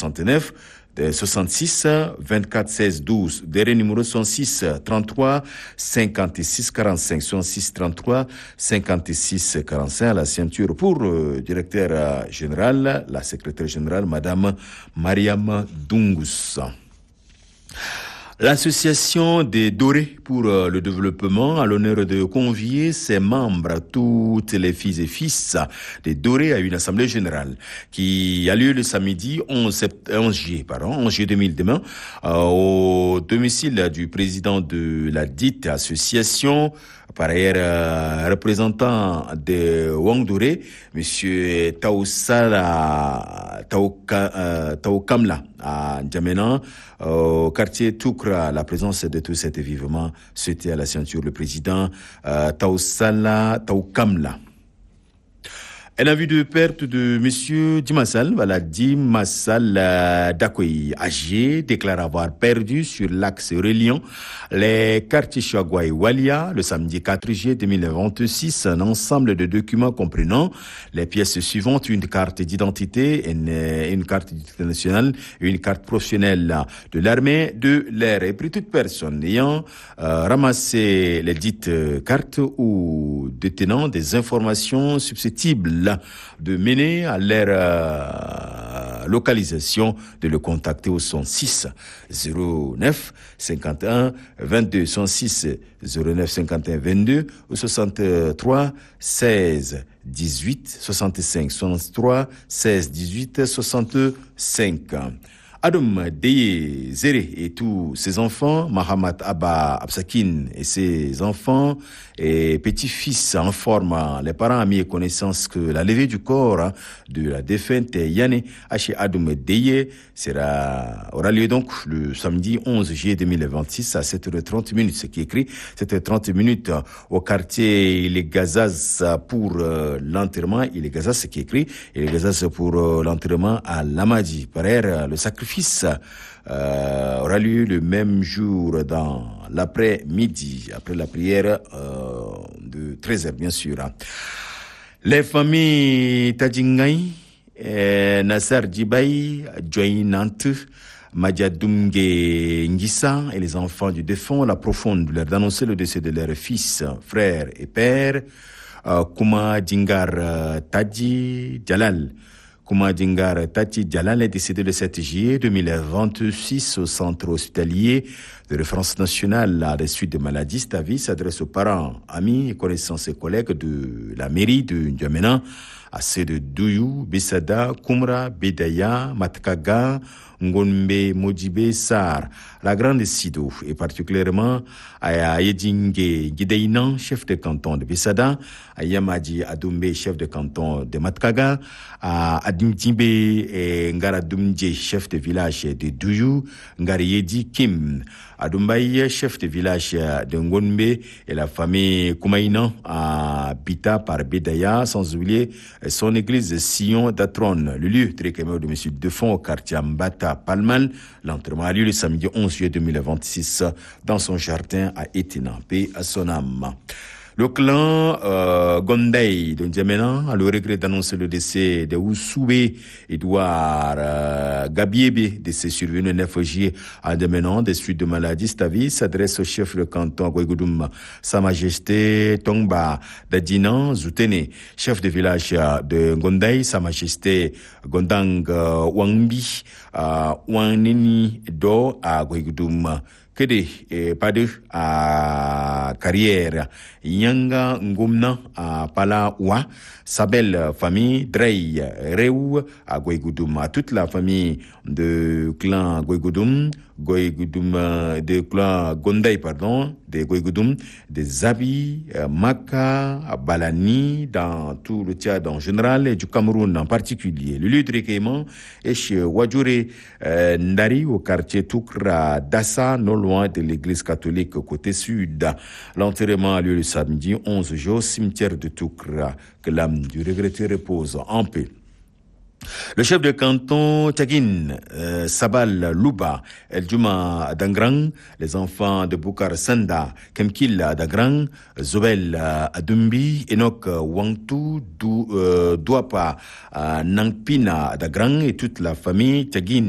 69 66 24 16 12. Dernier numéro 66 33 56 45 66 33 56 45. La ceinture pour directeur général, la secrétaire générale, Madame Mariam Dungus. L'association des Dorés pour le développement a l'honneur de convier ses membres, toutes les filles et fils des Dorés, à une assemblée générale qui a lieu le samedi 11 juillet 2000 demain, au domicile du président de la dite association, par ailleurs représentant de Wang Doré, monsieur Taokamla à N'Djamena, au quartier Toukra. La présence de tous cet vivement souhaité à la ceinture le président Taokamla. Un avis de perte de monsieur Dimassal, Dakoui, âgé, déclare avoir perdu sur l'axe reliant les quartiers Chouagua et Walia le samedi 4 juillet 2026 un ensemble de documents comprenant les pièces suivantes: une carte d'identité, une carte d'identité nationale, une carte professionnelle de l'armée de l'air. Et pour toute personne ayant ramassé les dites cartes ou détenant des informations susceptibles de mener à leur localisation, de le contacter au 106 09 51 22 106 09 51 22 ou 63 16 18 65 63 16 18 65. Adam Deye Zere et tous ses enfants, Mahamat Abba Absakin et ses enfants et petits-fils informent les parents, amis et connaissances que la levée du corps de la défunte Yane Haché Adam Deye aura lieu donc le samedi 11 juillet 2026 à 7h30, ce qui est écrit 7h30 au quartier Les Gazas pour l'enterrement. Il est Gazas, ce qui est écrit Il est Gazas pour l'enterrement à Lamadi. Par ailleurs, le sacrifice aura lieu le même jour dans l'après-midi, après la prière de 13h, bien sûr. Les familles Tadjingaï, Nassar Djibaï, Joinante, Madiadoumge Ngissa et les enfants du défunt la profonde douleur d'annoncer le décès de leurs fils, frères et pères, Kuma Djingar Tadji Djalal. Kuma Djingar Tati Djalal est décédé le 7 juillet 2026 au centre hospitalier de référence nationale à la suite de maladies. Cet avis s'adresse aux parents, amis, connaissances et collègues de la mairie de N'Djamena, à ceux de Douyou, Bessada, Koumra, Bedaya, Matkaga, Ngombe, Modibe, Sar, la grande Sido, et particulièrement à Yedingue Gideinan, chef de canton de Bessada, à Yamadi Adoumbe, chef de canton de Matkaga, à Adimtimbe et Ngaradoumdje, chef de village de Douyou, Ngariedi Kim, Adoumbaye, chef de village de Ngombe, et la famille Koumaïnan à Bita par Bedaya, sans oublier son église Sion d'Atron, le lieu très commun de M. Defond au quartier Mbata Palmal. L'enterrement a lieu le samedi 11 juillet 2026 dans son jardin à Etina, paix à son âme. Le clan Gondaï de N'Djamena a le regret d'annoncer le décès de Oussoubé Edouard Gabiébé, décès survenu le 9 juillet à N'Djamena des suites de maladies. Cet avis s'adresse au chef de canton Goïgoudoum, Sa Majesté Tongba Dadinan Zoutene, chef de village de Gondaï, Sa Majesté Gondang Wangbi Wanini Do à Goïgoudoum. Kede Pade à Carrière, Yanga Ngumna à Palawa, sa belle famille Drey Reu à Goïgoudoum, à toute la famille de clan Goïgoudoum, de clan Gondaï, de Goïgoudoum, des Zabi, Maka, Balani, dans tout le Tchad en général et du Cameroun en particulier. Le lieu de recueillement est chez Wadjoure Ndari, au quartier Toukra Dassa, non loin de l'église catholique côté sud. L'enterrement a lieu le samedi 11 juillet au cimetière de Toukra. Que l'âme du regretté repose en paix. Le chef de canton Tchagin, Sabal Louba, El Juma Dangrang, les enfants de Boukar Sanda, Kemkil Dagrang, Zobel Adumbi, Enoch Wangtu, Douapa Nangpina Dagrang et toute la famille Tchagin